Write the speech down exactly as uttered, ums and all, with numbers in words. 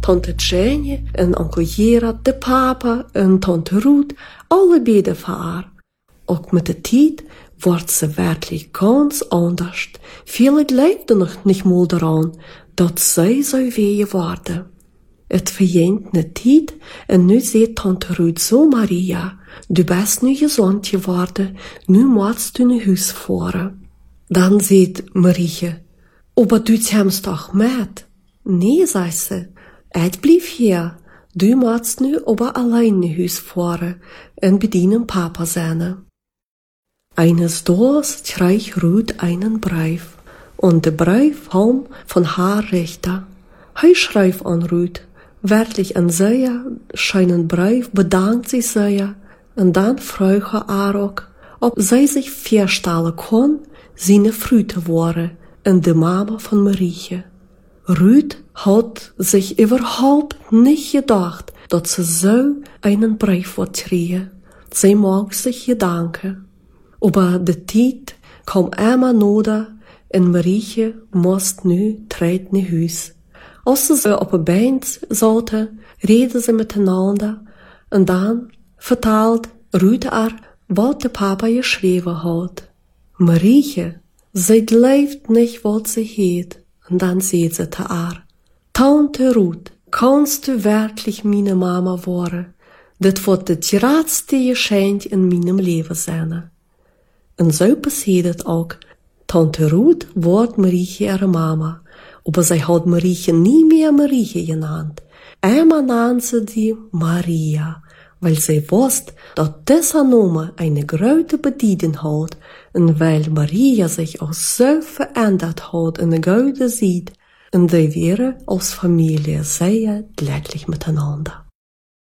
Tante Jenny en onkel Gerard, de papa en tante Ruth, alle beden voor haar. Ook met de tijd wordt ze werkelijk ganz anders. Veel leefde nog niet meer eraan dat zij zou weeën worden. Het verjent een tijd en nu zegt tante Ruth zo Maria, du bent nu gezond geworden, nu moet je een huis voeren. Dan zegt Marietje, aber du kommst toch met? Nee, zei ze, ik blijf hier. Du moet nu aber allein een huis voeren en bedienen papa zijn. Eines Tages kreeg Ruth einen Brief, und der Brief kam von haar Richter. Hij schreef an Ruth, wirklich ein sehr schönen Brief, bedankt sich sehr, und dann vroeg er haar ook, ob zij sich voorstellen kon, seine Frau te worden, en de Mama von Marietje. Ruth hat sich überhaupt nicht gedacht, dass sie so einen Brief wird kriegen. Sie mag sich gedanken. Aber de tijd kwam immer nader en Marietje moest nu terug naar huis. Als ze op een beent zaten, reden ze miteinander en dan vertelt Ruth haar wat de papa geschreven had. Marietje, zij leeft niet wat ze heet. En dan zei ze te haar, Tante Ruth, kannst du wirklich meine Mama worden? Dit wordt het grootste geschenk in mijn leven zijn. En zo passiert het ook. Tante Ruth wordt Marietje ihre Mama, aber zij had Marietje nie mehr Marietje genannt. Immer nannte sie die Maria, weil sie wusste, dass dieser Name eine große Bedeutung hat und weil Maria sich auch so verändert hat in der gute Zeit, und die wären als Familie sehr glücklich miteinander.